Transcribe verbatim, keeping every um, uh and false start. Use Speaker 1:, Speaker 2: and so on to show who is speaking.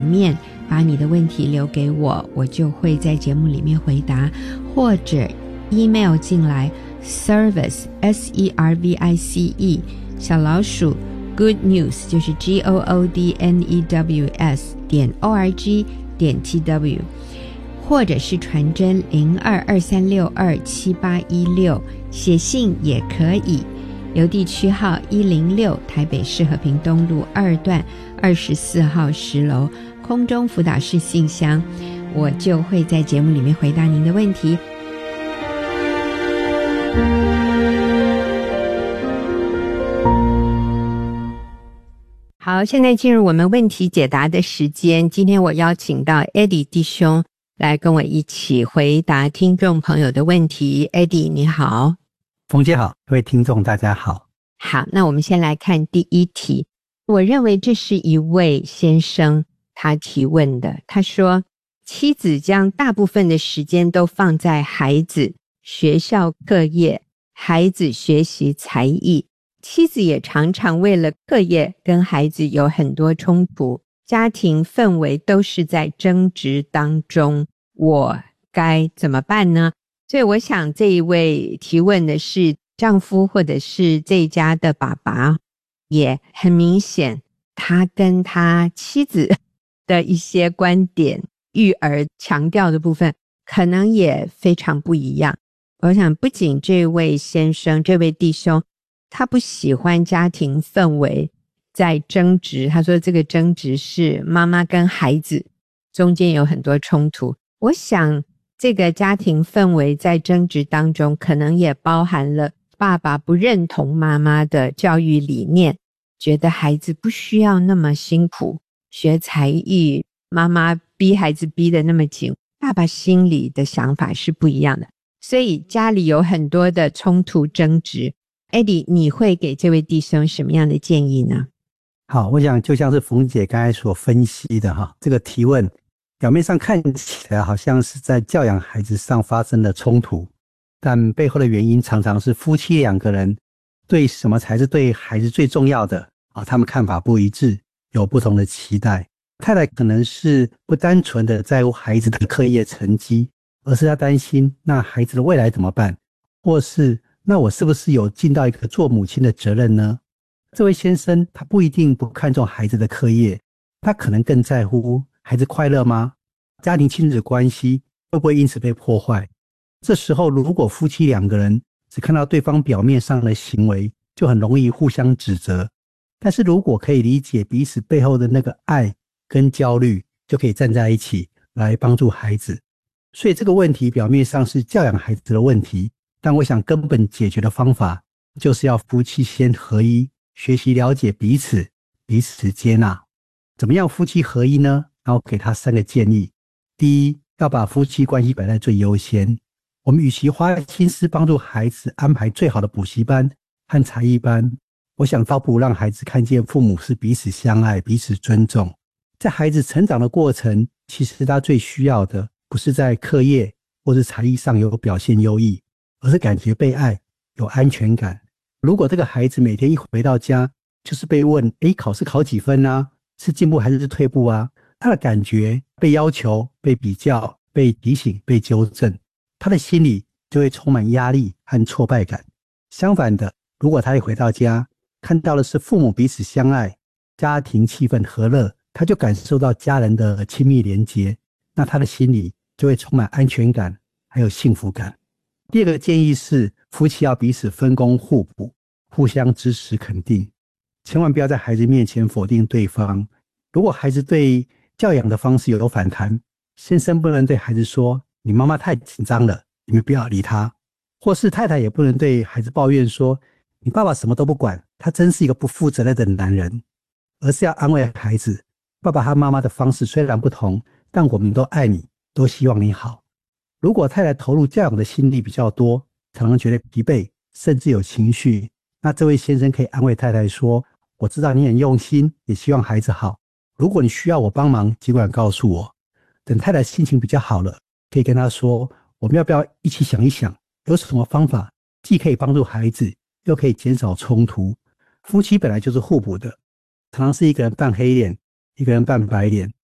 Speaker 1: 面把你的问题留给我，我就会在节目里面回答，或者 email 进来 service S E R V I C E 小老鼠 good news 就是 G O O D N E W S 点 O R G 点 T W， 或者是传真零二二三六二七八一六，写信也可以，邮递区号一零六，台北市和平东路二段二十四号十楼，空中辅导室信箱，我就会在节目里面回答您的问题。好，现在进入我们问题解答的时间。今天我邀请到 Eddie 弟兄来跟我一起回答听众朋友的问题。 Eddie 你好。
Speaker 2: 冯姐好，各位听众大家好。
Speaker 1: 好，那我们先来看第一题。我认为这是一位先生他提问的，他说妻子将大部分的时间都放在孩子学校课业，孩子学习才艺，妻子也常常为了课业跟孩子有很多冲突，家庭氛围都是在争执当中，我该怎么办呢？所以我想这一位提问的是丈夫或者是这一家的爸爸，也很明显他跟他妻子的一些观点育儿强调的部分可能也非常不一样。我想不仅这位先生这位弟兄他不喜欢家庭氛围在争执，他说这个争执是妈妈跟孩子中间有很多冲突，我想这个家庭氛围在争执当中可能也包含了爸爸不认同妈妈的教育理念，觉得孩子不需要那么辛苦学才艺，妈妈逼孩子逼得那么紧，爸爸心里的想法是不一样的，所以家里有很多的冲突争执。 Eddie 你会给这位弟兄什么样的建议呢？
Speaker 2: 好，我想就像是冯姐刚才所分析的哈，这个提问表面上看起来好像是在教养孩子上发生了冲突，但背后的原因常常是夫妻两个人对什么才是对孩子最重要的啊，他们看法不一致，有不同的期待。太太可能是不单纯的在乎孩子的课业成绩，而是要担心那孩子的未来怎么办，或是那我是不是有尽到一个做母亲的责任呢？这位先生他不一定不看重孩子的课业，他可能更在乎孩子快乐吗？家庭亲子关系会不会因此被破坏？这时候如果夫妻两个人只看到对方表面上的行为，就很容易互相指责，但是如果可以理解彼此背后的那个爱跟焦虑，就可以站在一起来帮助孩子。所以这个问题表面上是教养孩子的问题，但我想根本解决的方法就是要夫妻先合一，学习了解彼此，彼此接纳。怎么样夫妻合一呢？然后给他三个建议。第一，要把夫妻关系摆在最优先。我们与其花心思帮助孩子安排最好的补习班和才艺班，我想倒不如让孩子看见父母是彼此相爱，彼此尊重。在孩子成长的过程，其实他最需要的不是在课业或是才艺上有表现优异，而是感觉被爱，有安全感。如果这个孩子每天一回到家就是被问诶考试考几分啊，是进步还是退步啊，他的感觉被要求，被比较，被提醒，被纠正，他的心里就会充满压力和挫败感。相反的，如果他一回到家看到的是父母彼此相爱，家庭气氛和乐，他就感受到家人的亲密连结，那他的心里就会充满安全感还有幸福感。第二个建议是夫妻要彼此分工互补，互相支持肯定，千万不要在孩子面前否定对方。如果孩子对教养的方式有反弹，先生不能对孩子说你妈妈太紧张了，你们不要理她，或是太太也不能对孩子抱怨说你爸爸什么都不管，他真是一个不负责任的男人，而是要安慰孩子，爸爸和妈妈的方式虽然不同，但我们都爱你，都希望你好。如果太太投入教养的心力比较多，常常觉得疲惫，甚至有情绪，那这位先生可以安慰太太说，我知道你很用心，也希望孩子好，如果你需要我帮忙，尽管告诉我。等太太心情比较好了，可以跟她说，我们要不要一起想一想，有什么方法既可以帮助孩子，又可以减少冲突。夫妻本来就是互补的，常常是一个人扮黑脸，一个人扮白脸，